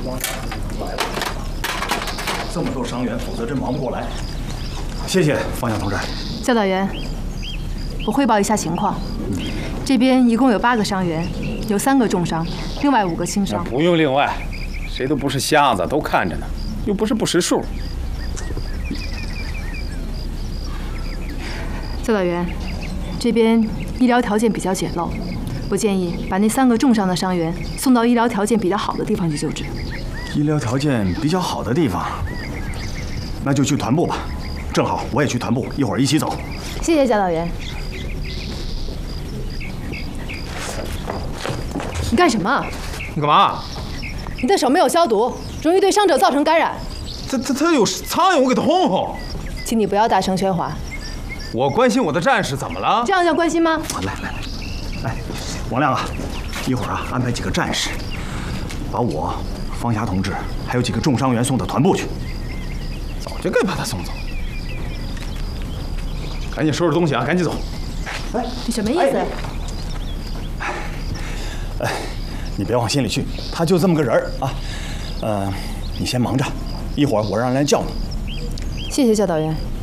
这么多伤员，否则真忙不过来。谢谢方向同志。 教导员，我汇报一下情况。这边一共有8个伤员，有3个重伤，另外5个轻伤。 不用另外，谁都不是瞎子，都看着呢，又不是不识数。 教导员，这边医疗条件比较简陋，我建议把那3个重伤的伤员送到医疗条件比较好的地方去救治。 医疗条件比较好的地方，那就去团部吧。正好我也去团部，一会儿一起走。 谢谢教导员。你干什么？ 你干嘛？ 你的手没有消毒，容易对伤者造成感染。 他有苍蝇，我给他轰轰。 请你不要大声喧哗。 我关心我的战士，怎么了？ 这样叫关心吗？ 来，哎，王亮啊，一会儿啊安排几个战士，把我、方霞同志还有几个重伤员送到团部去。 早就该把他送走。赶紧收拾东西啊，赶紧走。 哎，你什么意思？ 哎，你别往心里去，他就这么个人儿啊。你先忙着，一会儿我让人来叫你。 谢谢教导员。